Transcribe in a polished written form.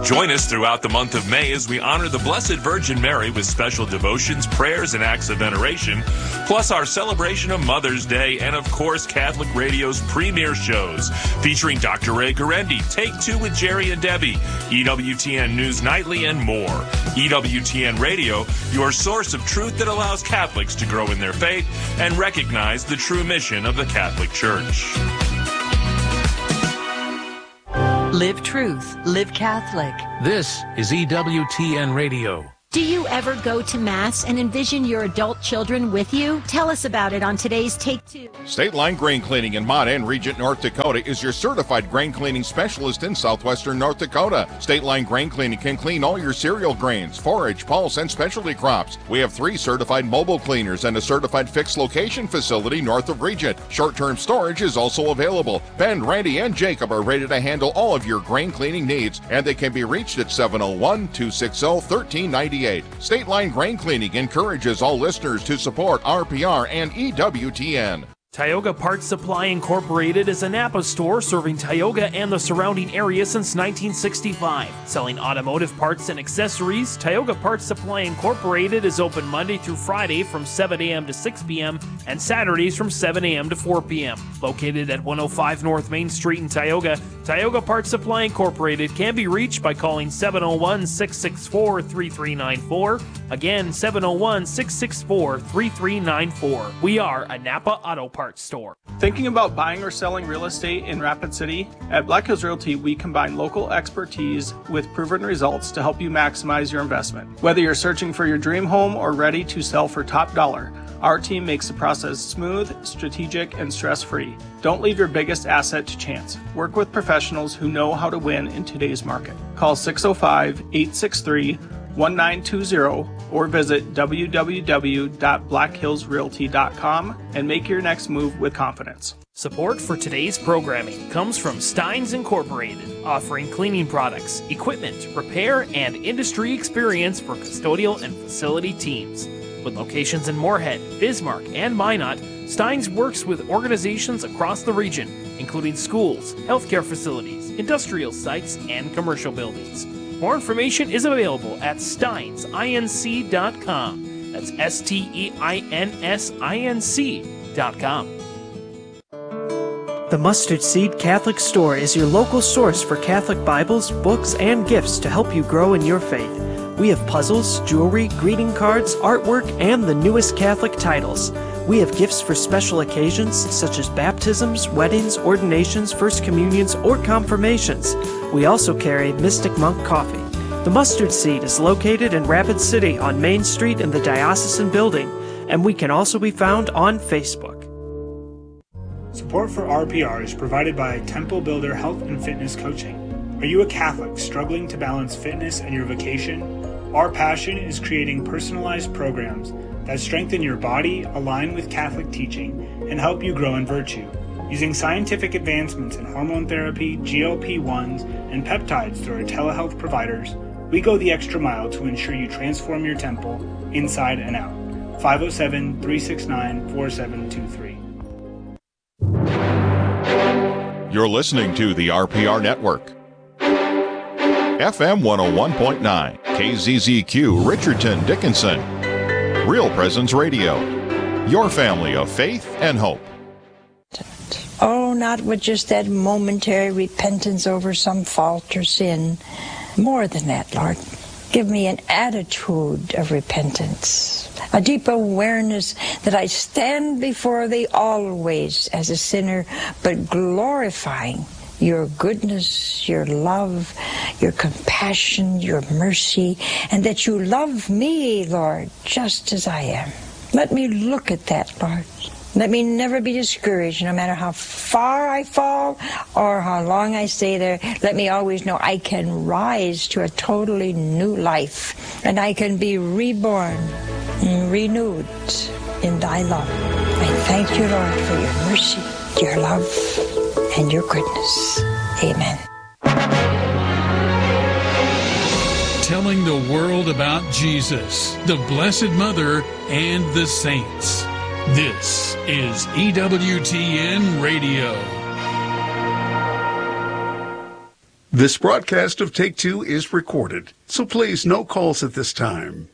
Join us throughout the month of May as we honor the Blessed Virgin Mary with special devotions, prayers, and acts of veneration, plus our celebration of Mother's Day, and of course, Catholic Radio's premier shows featuring Dr. Ray Guarendi, Take Two with Jerry and Debbie, EWTN News Nightly, and more. EWTN Radio, your source of truth that allows Catholics to grow in their faith and recognize the true mission of the Catholic Church. Live truth. Live Catholic. This is EWTN Radio. Do you ever go to Mass and envision your adult children with you? Tell us about it on today's Take Two. State Line Grain Cleaning in Mott and Regent, North Dakota is your certified grain cleaning specialist in southwestern North Dakota. State Line Grain Cleaning can clean all your cereal grains, forage, pulse, and specialty crops. We have 3 certified mobile cleaners and a certified fixed location facility north of Regent. Short-term storage is also available. Ben, Randy, and Jacob are ready to handle all of your grain cleaning needs, and they can be reached at 701-260-1398. State Line Grain Cleaning encourages all listeners to support RPR and EWTN. Tioga Parts Supply Incorporated is a Napa store serving Tioga and the surrounding area since 1965. Selling automotive parts and accessories, Tioga Parts Supply Incorporated is open Monday through Friday from 7 a.m. to 6 p.m. and Saturdays from 7 a.m. to 4 p.m. Located at 105 North Main Street in Tioga, Tioga Parts Supply Incorporated can be reached by calling 701-664-3394. Again, 701-664-3394. We are a Napa Auto Parts store. Thinking about buying or selling real estate in Rapid City? At Black Hills Realty, we combine local expertise with proven results to help you maximize your investment. Whether you're searching for your dream home or ready to sell for top dollar, our team makes the process smooth, strategic, and stress-free. Don't leave your biggest asset to chance. Work with professionals who know how to win in today's market. Call 605-863-1920 or visit www.blackhillsrealty.com and make your next move with confidence. Support for today's programming comes from Steins Incorporated, offering cleaning products, equipment, repair, and industry experience for custodial and facility teams. With locations in Moorhead, Bismarck, and Minot, Steins works with organizations across the region, including schools, healthcare facilities, industrial sites, and commercial buildings. More information is available at steinsinc.com. That's steinsinc.com. The Mustard Seed Catholic Store is your local source for Catholic Bibles, books, and gifts to help you grow in your faith. We have puzzles, jewelry, greeting cards, artwork, and the newest Catholic titles. We have gifts for special occasions such as baptisms, weddings, ordinations, first communions, or confirmations. We also carry Mystic Monk coffee. The Mustard Seed is located in Rapid City on Main Street in the Diocesan Building, and we can also be found on Facebook. Support for RPR is provided by Temple Builder Health and Fitness Coaching. Are you a Catholic struggling to balance fitness and your vocation? Our passion is creating personalized programs that strengthen your body, align with Catholic teaching, and help you grow in virtue. Using scientific advancements in hormone therapy, GLP-1s, and peptides through our telehealth providers, we go the extra mile to ensure you transform your temple inside and out. 507-369-4723. You're listening to the RPR Network. FM 101.9, KZZQ, Richardson, Dickinson. Real Presence Radio, your family of faith and hope. Oh, not with just that momentary repentance over some fault or sin. More than that, Lord. Give me an attitude of repentance, a deep awareness that I stand before Thee always as a sinner, but glorifying Your goodness, Your love, Your compassion, Your mercy, and that You love me, Lord, just as I am. Let me look at that, Lord. Let me never be discouraged, no matter how far I fall or how long I stay there. Let me always know I can rise to a totally new life, and I can be reborn and renewed in Thy love. I thank You, Lord, for Your mercy, Your love, and Your goodness. Amen. Telling the world about Jesus, the Blessed Mother, and the saints. This is EWTN Radio. This broadcast of Take Two is recorded, so please no calls at this time.